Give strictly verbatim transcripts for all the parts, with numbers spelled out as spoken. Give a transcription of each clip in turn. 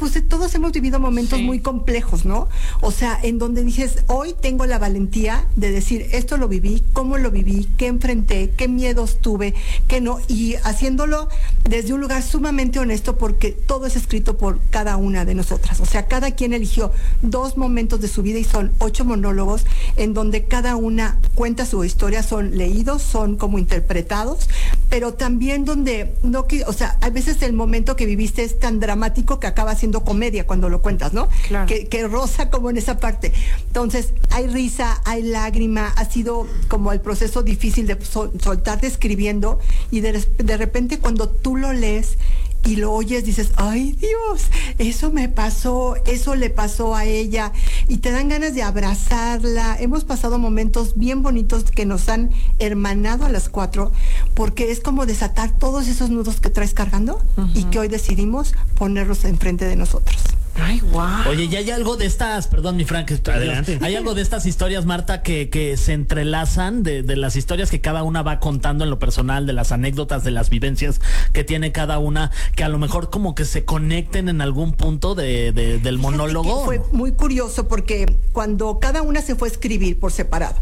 pues todos hemos vivido momentos Sí. muy complejos, ¿no? O sea, en donde dices, hoy tengo la valentía de decir, esto lo viví, cómo lo viví, qué enfrenté, qué miedos tuve, qué no, y haciéndolo desde un lugar sumamente honesto, porque todo es escrito por cada una de nosotras. O sea, cada quien eligió dos momentos de su vida y son ocho monólogos en donde cada una cuenta su historia, son leídos, son como interpretados, pero también donde, no que, o sea, a veces el momento que viviste es tan dramático que acaba siendo comedia cuando lo cuentas, ¿no? Claro. Que, que roza como en esa parte. Entonces, hay risa, hay lágrima, ha sido como el proceso difícil de sol, soltarte escribiendo, y de, de repente cuando tú lo lees y lo oyes, dices, ay Dios, eso me pasó, eso le pasó a ella, y te dan ganas de abrazarla. Hemos pasado momentos bien bonitos que nos han hermanado a las cuatro, porque es como desatar todos esos nudos que traes cargando, uh-huh, y que hoy decidimos ponerlos enfrente de nosotros. Ay, wow. Oye, ¿y hay algo de estas, perdón, mi Frank, adelante, hay algo de estas historias, Marta, que, que se entrelazan, de, de las historias que cada una va contando en lo personal, de las anécdotas, de las vivencias que tiene cada una, que a lo mejor como que se conecten en algún punto de, de, del monólogo? Fue muy curioso porque cuando cada una se fue a escribir por separado,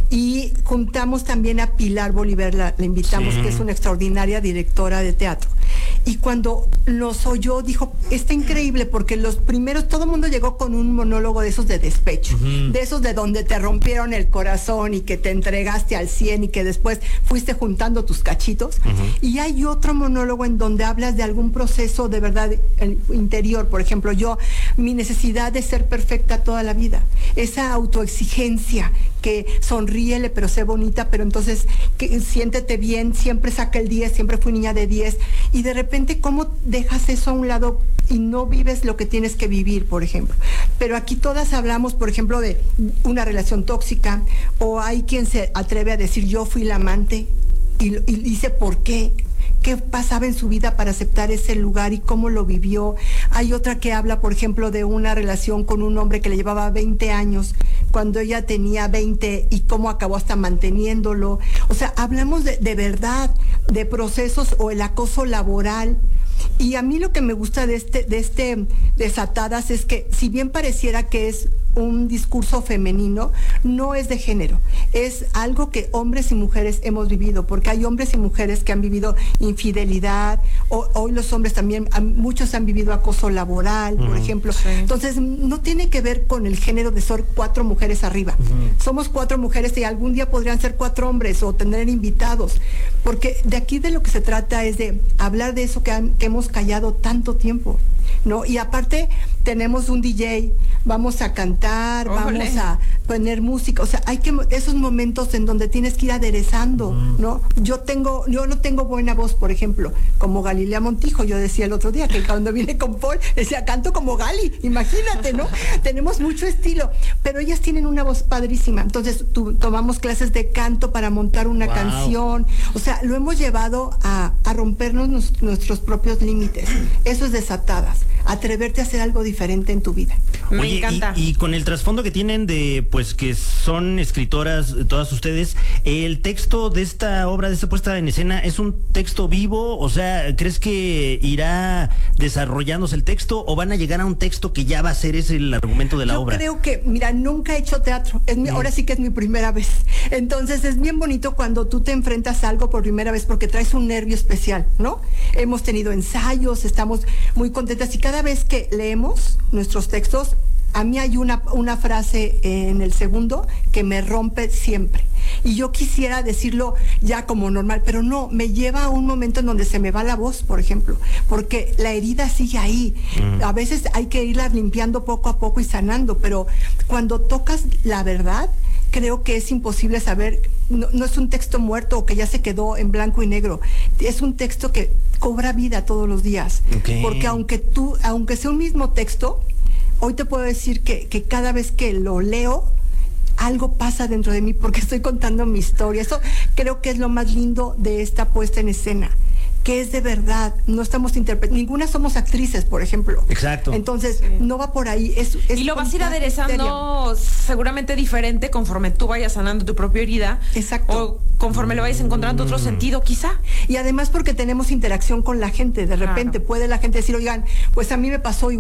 y juntamos también a Pilar Bolívar, la, la invitamos, sí, que es una extraordinaria directora de teatro, y cuando nos oyó dijo, está increíble, porque los primeros, todo el mundo llegó con un monólogo de esos de despecho, uh-huh, de esos de donde te rompieron el corazón y que te entregaste al cien y que después fuiste juntando tus cachitos, uh-huh, y hay otro monólogo en donde hablas de algún proceso de verdad interior. Por ejemplo, yo, mi necesidad de ser perfecta toda la vida, esa autoexigencia, que sonríele pero sé bonita, pero entonces que siéntete bien, siempre saca el diez, siempre fui niña de diez, y de repente cómo dejas eso a un lado y no vives lo que tienes que vivir, por ejemplo. Pero aquí todas hablamos, por ejemplo, de una relación tóxica, o hay quien se atreve a decir, yo fui la amante, y, y dice por qué, qué pasaba en su vida para aceptar ese lugar y cómo lo vivió. Hay otra que habla, por ejemplo, de una relación con un hombre que le llevaba veinte años, cuando ella tenía veinte, y cómo acabó hasta manteniéndolo. O sea, hablamos de, de verdad, de procesos, o el acoso laboral. Y a mí lo que me gusta de este, de este Desatadas es que, si bien pareciera que es un discurso femenino, no es de género, es algo que hombres y mujeres hemos vivido, porque hay hombres y mujeres que han vivido infidelidad, o, hoy los hombres también, muchos han vivido acoso laboral, por uh-huh, ejemplo, sí. Entonces no tiene que ver con el género de ser cuatro mujeres arriba, uh-huh, somos cuatro mujeres y algún día podrían ser cuatro hombres o tener invitados, porque de aquí de lo que se trata es de hablar de eso que, han, que hemos callado tanto tiempo, ¿no? Y aparte tenemos un D J, vamos a cantar, Ójole. vamos a poner música, o sea, hay que esos momentos en donde tienes que ir aderezando, ¿no? Yo tengo, yo no tengo buena voz, por ejemplo, como Galilea Montijo. Yo decía el otro día que cuando vine con Paul, decía, canto como Gali, imagínate, ¿no? Tenemos mucho estilo, pero ellas tienen una voz padrísima. Entonces, tu, tomamos clases de canto para montar una wow. canción, o sea, lo hemos llevado a, a rompernos nos, nuestros propios límites. Eso es Desatadas, atreverte a hacer algo diferente en tu vida. Me Oye, encanta. Y, y con el trasfondo que tienen de, pues, que son escritoras, todas ustedes, el texto de esta obra, de esta puesta en escena, ¿es un texto vivo? O sea, ¿crees que irá desarrollándose el texto o van a llegar a un texto que ya va a ser ese el argumento de la Yo obra? Yo creo que, mira, nunca he hecho teatro, es mi, mm. ahora sí que es mi primera vez. Entonces es bien bonito cuando tú te enfrentas a algo por primera vez porque traes un nervio especial, ¿no? Hemos tenido ensayos, estamos muy contentas y cada vez que leemos nuestros textos, a mí hay una, una frase en el segundo que me rompe siempre. Y yo quisiera decirlo ya como normal, pero no, me lleva a un momento en donde se me va la voz, por ejemplo, porque la herida sigue ahí. Mm. A veces hay que irla limpiando poco a poco y sanando, pero cuando tocas la verdad, creo que es imposible saber, no, no es un texto muerto o que ya se quedó en blanco y negro, es un texto que cobra vida todos los días. Okay. Porque aunque tú, aunque sea un mismo texto, hoy te puedo decir que, que cada vez que lo leo, algo pasa dentro de mí porque estoy contando mi historia. Eso creo que es lo más lindo de esta puesta en escena, que es de verdad, no estamos interpretando, ninguna somos actrices, por ejemplo. Exacto. Entonces, sí. no va por ahí. Es, es y lo vas a ir aderezando seguramente diferente conforme tú vayas sanando tu propia herida. Exacto. O conforme le vayas encontrando otro sentido, quizá. Y además porque tenemos interacción con la gente. De repente claro. puede la gente decir, oigan, pues a mí me pasó igual.